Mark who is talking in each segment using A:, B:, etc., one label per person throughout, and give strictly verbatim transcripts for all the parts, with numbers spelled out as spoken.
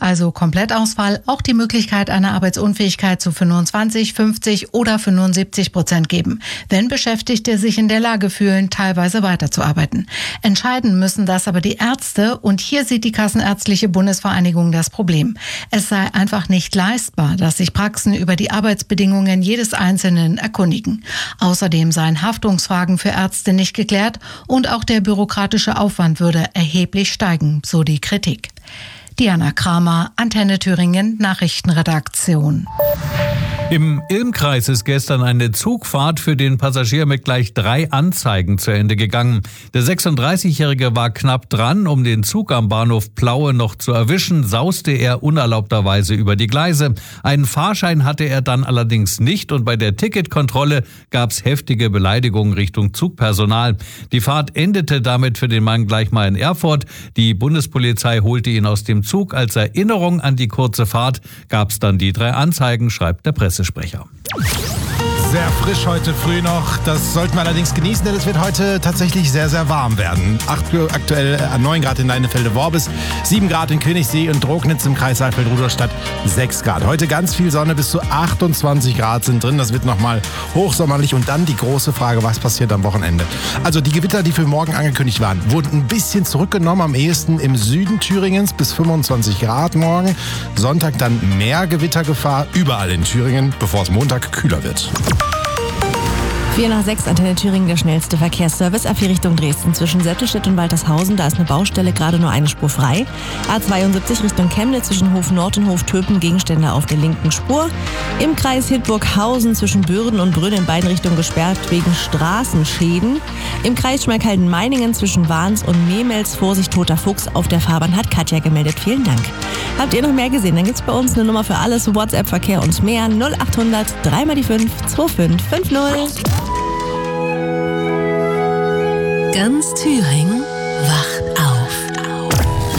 A: also Komplettausfall, auch die Möglichkeit einer Arbeitsunfähigkeit zu fünfundzwanzig, fünfzig oder fünfundsiebzig Prozent geben, wenn Beschäftigte sich in der Lage fühlen, teilweise weiterzuarbeiten. Entscheiden müssen das aber die Ärzte und hier sieht die Kassenärztliche Bundesvereinigung das Problem. Es sei einfach nicht leistbar, dass sich Praxen über die Arbeitsbedingungen jedes Einzelnen erkundigen. Außerdem seien Haftungsfragen für Ärzte nicht geklärt und auch der bürokratische Aufwand würde erheblich steigen, so die Kritik. Diana Kramer, Antenne Thüringen, Nachrichtenredaktion.
B: Im Ilm-Kreis ist gestern eine Zugfahrt für den Passagier mit gleich drei Anzeigen zu Ende gegangen. Der sechsunddreißigjährige war knapp dran, um den Zug am Bahnhof Plaue noch zu erwischen, sauste er unerlaubterweise über die Gleise. Einen Fahrschein hatte er dann allerdings nicht und bei der Ticketkontrolle gab's heftige Beleidigungen Richtung Zugpersonal. Die Fahrt endete damit für den Mann gleich mal in Erfurt. Die Bundespolizei holte ihn aus dem Zug. Als Erinnerung an die kurze Fahrt gab's dann die drei Anzeigen, schreibt der Pressesprecher.
C: Sehr frisch heute früh noch. Das sollten wir allerdings genießen, denn es wird heute tatsächlich sehr, sehr warm werden. Aktuell neun Grad in Leinefelde-Worbis, sieben Grad in Königssee und Drognitz im Kreis Saalfeld-Rudolstadt, sechs Grad. Heute ganz viel Sonne, bis zu achtundzwanzig Grad sind drin. Das wird nochmal hochsommerlich. Und dann die große Frage, was passiert am Wochenende? Also die Gewitter, die für morgen angekündigt waren, wurden ein bisschen zurückgenommen. Am ehesten im Süden Thüringens bis fünfundzwanzig Grad morgen. Sonntag dann mehr Gewittergefahr überall in Thüringen, bevor es Montag kühler wird.
D: vier nach sechs, Antenne Thüringen, der schnellste Verkehrsservice. A vier Richtung Dresden zwischen Sättelstedt und Waltershausen. Da ist eine Baustelle, gerade nur eine Spur frei. A zweiundsiebzig Richtung Chemnitz zwischen Hof Nord und Hof Töpen. Gegenstände auf der linken Spur. Im Kreis Hildburghausen zwischen Bürden und Brünn in beiden Richtungen gesperrt wegen Straßenschäden. Im Kreis Schmalkalden-Meiningen zwischen Wahns und Memels. Vorsicht, toter Fuchs auf der Fahrbahn, hat Katja gemeldet. Vielen Dank. Habt ihr noch mehr gesehen? Dann gibt's bei uns eine Nummer für alles. WhatsApp, Verkehr und mehr. null achthundert, drei mal die fünf, zwei fünf fünf null.
E: Ganz Thüringen wacht auf.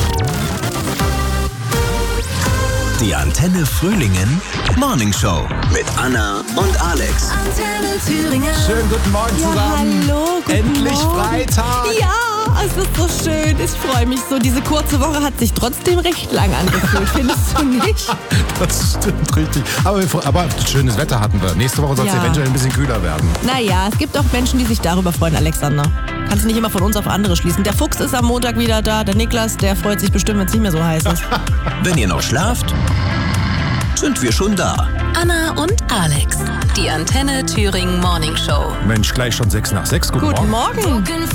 F: Die Antenne Frühlingen Morning Show mit Anna und Alex.
E: Antenne Thüringen.
C: Schönen guten Morgen
D: Ja,
C: zusammen.
D: hallo, guten
C: Endlich
D: Morgen.
C: Freitag.
D: Ja, es ist so schön. Ich freue mich so. Diese kurze Woche hat sich trotzdem recht lang angefühlt. Findest du nicht?
C: Das stimmt richtig. Aber, wir, aber schönes Wetter hatten wir. Nächste Woche soll es
D: Ja.
C: eventuell ein bisschen kühler werden.
D: Naja, es gibt auch Menschen, die sich darüber freuen, Alexander. Kannst du nicht immer von uns auf andere schließen. Der Fuchs ist am Montag wieder da. Der Niklas, der freut sich bestimmt, wenn es nicht mehr so heiß ist.
F: Wenn ihr noch schlaft, sind wir schon da.
E: Anna und Alex. Die Antenne Thüringen Morning Show.
C: Mensch, gleich schon sechs nach sechs. Guten,
D: Guten
C: Morgen.
D: Morgen.